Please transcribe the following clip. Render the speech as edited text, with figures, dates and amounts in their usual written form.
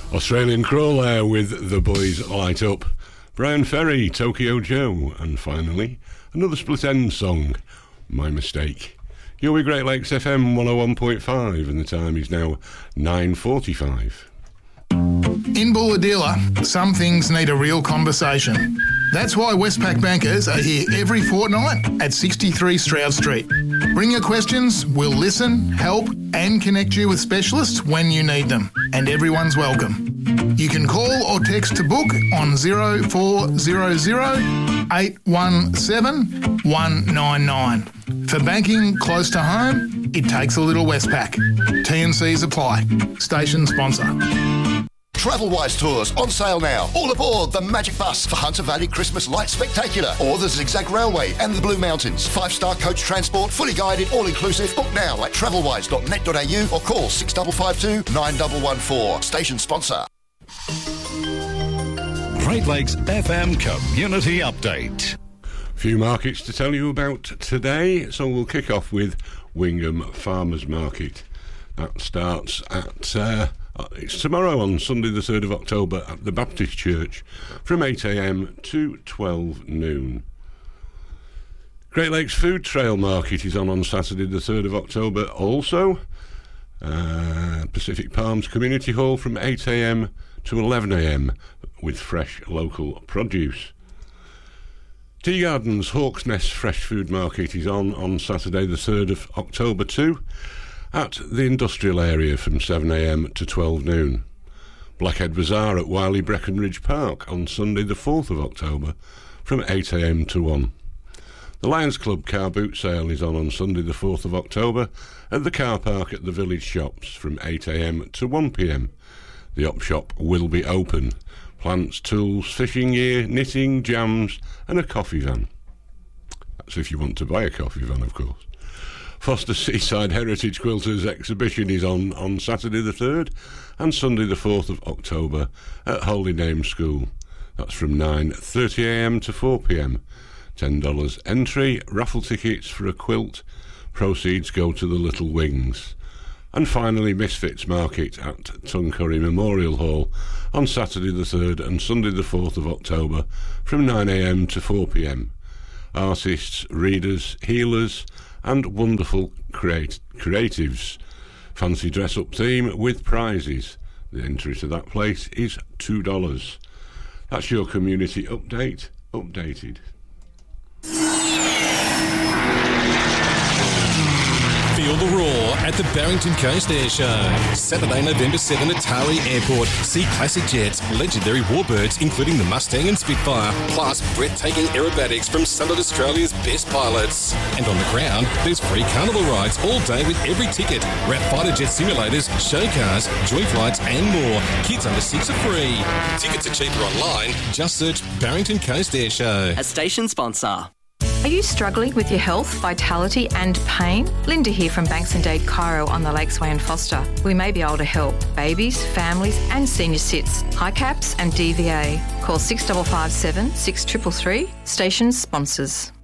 Australian Crawl there with The Boys Light Up, Brian Ferry, Tokyo Joe, and finally another Split Enz song, My Mistake. You're with Great Lakes FM 101.5 and the time is now 9:45. In Bulahdelah, some things need a real conversation. That's why Westpac bankers are here every fortnight at 63 Stroud Street. Bring your questions, we'll listen, help and connect you with specialists when you need them. And everyone's welcome. You can call or text to book on 0400 817 199. For banking close to home, it takes a little Westpac. T&Cs apply. Station sponsor. Travelwise Tours on sale now. All aboard the Magic Bus for Hunter Valley Christmas Light Spectacular or the Zigzag Railway and the Blue Mountains. 5-star coach transport, fully guided, all-inclusive. Book now at travelwise.net.au or call 6552 9114. Station sponsor. Great Lakes FM Community Update. Few markets to tell you about today, so we'll kick off with Wingham Farmers Market. That starts at... it's tomorrow on Sunday the 3rd of October at the Baptist Church from 8 a.m. to 12 noon. Great Lakes Food Trail Market is on Saturday the 3rd of October also. Pacific Palms Community Hall from 8 a.m. to 11 a.m. with fresh local produce. Tea Gardens Hawks Nest Fresh Food Market is on Saturday the 3rd of October too, at the industrial area from 7 a.m. to 12 noon. Blackhead Bazaar at Wiley Breckenridge Park on Sunday the 4th of October from 8 a.m. to 1. The Lions Club car boot sale is on Sunday the 4th of October at the car park at the village shops from 8 a.m. to 1 p.m. The op shop will be open. Plants, tools, fishing gear, knitting, jams and a coffee van. That's if you want to buy a coffee van, of course. Foster Seaside Heritage Quilters exhibition is on Saturday the 3rd and Sunday the 4th of October at Holy Name School. That's from 9:30 a.m. to 4 p.m. $10 entry, raffle tickets for a quilt. Proceeds go to the Little Wings. And finally, Misfits Market at Tuncurry Memorial Hall on Saturday the 3rd and Sunday the 4th of October from 9 a.m. to 4 p.m. Artists, readers, healers and wonderful creatives. Fancy dress-up theme with prizes. The entry to that place is $2. That's your community update, updated. Feel the roar at the Barrington Coast Air Show. Saturday, November 7 at Taree Airport. See classic jets, legendary warbirds, including the Mustang and Spitfire, plus breathtaking aerobatics from some of Australia's best pilots. And on the ground, there's free carnival rides all day with every ticket. Wrap fighter jet simulators, show cars, joy flights and more. Kids under 6 are free. Tickets are cheaper online. Just search Barrington Coast Air Show. A station sponsor. Are you struggling with your health, vitality and pain? Linda here from Banks and Dade Chiro on the Lakesway and Foster. We may be able to help babies, families and senior cits, HICAPs and DVA. Call 6557 6333. Station sponsors.